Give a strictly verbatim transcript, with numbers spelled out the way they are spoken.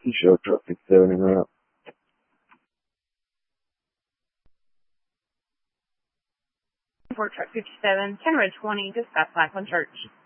He showed truck fifty-seven en route. For truck fifty-seven, ten red twenty, dispatch Lackland Church.